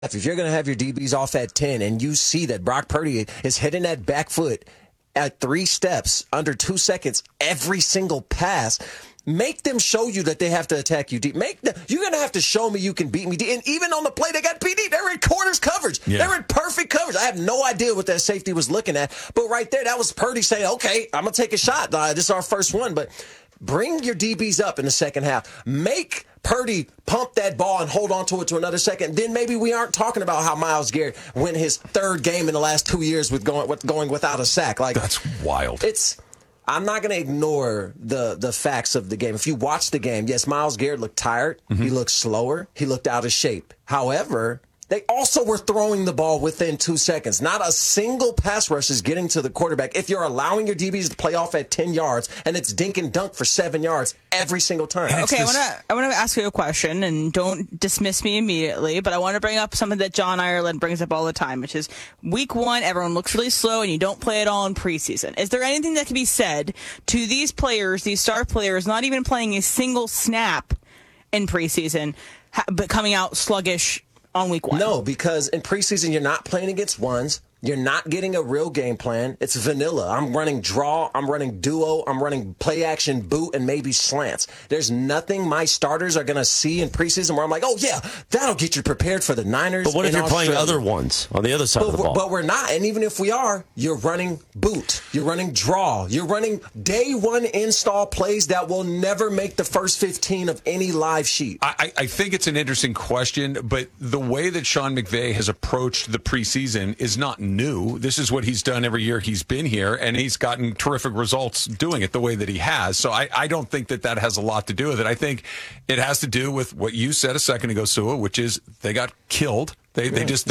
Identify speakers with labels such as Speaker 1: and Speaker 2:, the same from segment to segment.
Speaker 1: If you're going to have your DBs off at 10 and you see that Brock Purdy is hitting that back foot at 3 steps under 2 seconds every single pass, make them show you that they have to attack you deep. You're going to have to show me you can beat me deep. And even on the play, they got PD. They're in quarters coverage. Yeah. They're in perfect coverage. I have no idea what that safety was looking at. But right there, that was Purdy saying, okay, I'm going to take a shot. This is our first one. But bring your DBs up in the second half. Make Purdy pump that ball and hold on to it to another second. Then maybe we aren't talking about how Myles Garrett went his 3rd game in the last 2 years with going without a sack. Like,
Speaker 2: that's wild.
Speaker 1: I'm not going to ignore the facts of the game. If you watch the game, yes, Myles Garrett looked tired. Mm-hmm. He looked slower. He looked out of shape. However, they also were throwing the ball within 2 seconds. Not a single pass rush is getting to the quarterback. If you're allowing your DBs to play off at 10 yards and it's dink and dunk for 7 yards every single time.
Speaker 3: Okay, I want to ask you a question, and don't dismiss me immediately, but I want to bring up something that John Ireland brings up all the time, which is week 1, everyone looks really slow and you don't play at all in preseason. Is there anything that can be said to these players, these star players, not even playing a single snap in preseason, but coming out sluggish on week 1?
Speaker 1: No, because in preseason, you're not playing against ones. You're not getting a real game plan. It's vanilla. I'm running draw. I'm running duo. I'm running play action boot and maybe slants. There's nothing my starters are going to see in preseason where I'm like, oh, yeah, that'll get you prepared for the Niners.
Speaker 4: But what if you're playing other ones on the other side of the ball?
Speaker 1: But we're not. And even if we are, you're running boot. You're running draw. You're running day 1 install plays that will never make the first 15 of any live sheet.
Speaker 2: I think it's an interesting question, but the way that Sean McVay has approached the preseason is not new. This is what he's done every year he's been here, and he's gotten terrific results doing it the way that he has. So I don't think that has a lot to do with it. I think it has to do with what you said a second ago, Sua, which is they got killed. They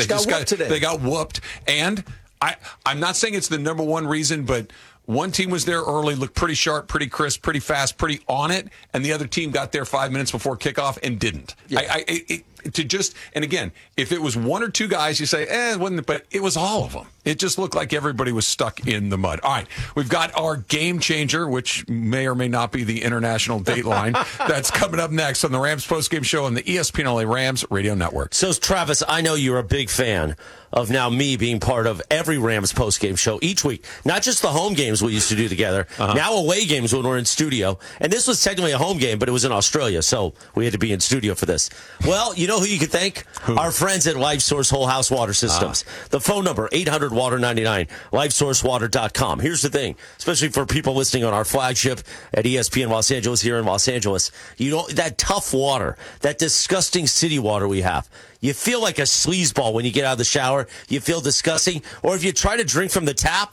Speaker 2: got whooped. And I'm not saying it's the number one reason, but one team was there early, looked pretty sharp, pretty crisp, pretty fast, pretty on it, and the other team got there 5 minutes before kickoff and didn't. Yeah. And again, if it was 1 or 2 guys, you say, it wasn't, but it was all of them. It just looked like everybody was stuck in the mud. All right, we've got our game changer, which may or may not be the international dateline. That's coming up next on the Rams postgame show on the ESPN LA Rams Radio Network.
Speaker 4: So, Travis, I know you're a big fan of now me being part of every Rams postgame show each week. Not just the home games we used to do together, now away games when we're in studio. And this was technically a home game, but it was in Australia, so we had to be in studio for this. Well, you know who you can thank? Our friends at LifeSource Whole House Water Systems. The phone number, 800-WATER-99, LifeSourceWater.com. Here's the thing, especially for people listening on our flagship at ESPN Los Angeles here in Los Angeles, you know, that tough water, that disgusting city water we have, you feel like a sleazeball when you get out of the shower. You feel disgusting. Or if you try to drink from the tap,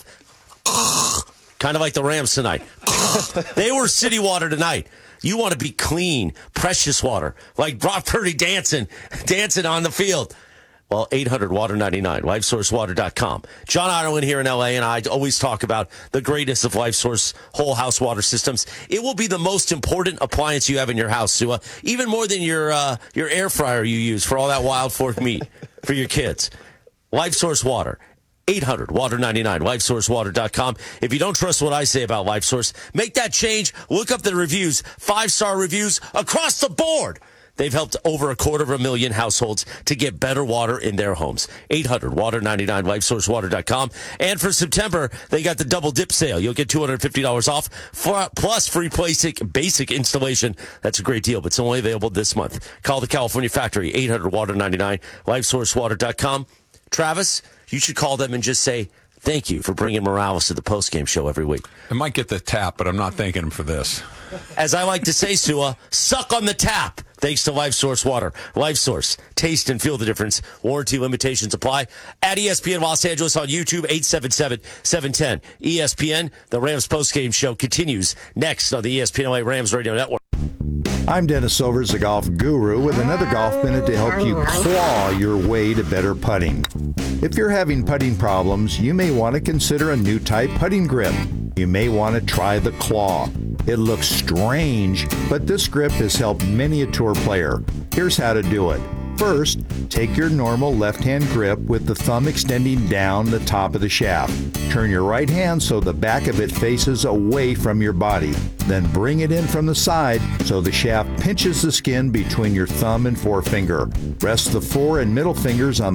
Speaker 4: kind of like the Rams tonight. They were city water tonight. You want to be clean, precious water, like Brock Purdy dancing on the field. Well, 800-WATER-99, LifeSourceWater.com. John Ireland here in L.A., and I always talk about the greatness of LifeSource Whole House Water Systems. It will be the most important appliance you have in your house, Sua, even more than your air fryer you use for all that wild fork meat for your kids. LifeSource Water. 800-WATER-99, LifeSourceWater.com. If you don't trust what I say about LifeSource, make that change. Look up the reviews. 5-star reviews across the board. They've helped over 250,000 households to get better water in their homes. 800-WATER-99, LifeSourceWater.com. And for September, they got the double dip sale. You'll get $250 off plus free basic installation. That's a great deal, but it's only available this month. Call the California factory, 800-WATER-99, LifeSourceWater.com. Travis, you should call them and just say, thank you for bringing Morales to the postgame show every week.
Speaker 2: I might get the tap, but I'm not thanking him for this.
Speaker 4: As I like to say, Sua, suck on the tap. Thanks to LifeSource Water. LifeSource. Taste and feel the difference. Warranty limitations apply. At ESPN Los Angeles on YouTube, 877-710. ESPN, the Rams postgame show continues next on the ESPN LA Rams Radio Network.
Speaker 5: I'm Dennis Silvers, the golf guru, with another golf minute to help you claw your way to better putting. If you're having putting problems, you may want to consider a new type putting grip. You may want to try the Claw. It looks strange, but this grip has helped many a tour player. Here's how to do it. First, take your normal left-hand grip with the thumb extending down the top of the shaft. Turn your right hand so the back of it faces away from your body. Then bring it in from the side so the shaft pinches the skin between your thumb and forefinger. Rest the fore and middle fingers on